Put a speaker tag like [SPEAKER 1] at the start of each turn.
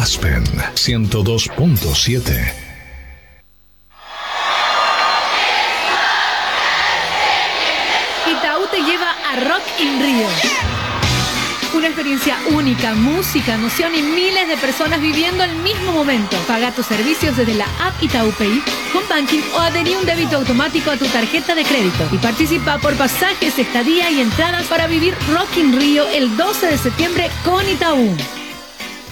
[SPEAKER 1] Aspen 102.7.
[SPEAKER 2] Itaú te lleva a Rock in Rio. Una experiencia única, música, emoción y miles de personas viviendo el mismo momento. Paga tus servicios desde la app Itaú Pay, con banking o adherí un débito automático a tu tarjeta de crédito. Y participa por pasajes, estadía y entradas para vivir Rock in Rio el 12 de septiembre con Itaú.